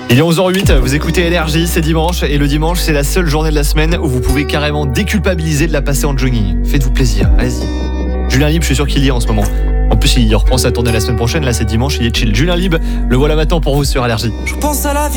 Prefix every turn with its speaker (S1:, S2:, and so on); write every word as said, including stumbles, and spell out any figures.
S1: Il est onze heures zéro huit, vous écoutez Énergie, c'est dimanche et le dimanche c'est la seule journée de la semaine où vous pouvez carrément déculpabiliser de la passer en jogging. Faites-vous plaisir, allez-y. Julien Libre, je suis sûr qu'il y est en ce moment. En plus il reprend sa tournée la semaine prochaine, là c'est dimanche, il est chill. Julien Libre, le voilà maintenant pour vous sur Énergie.
S2: Je pense à la vie.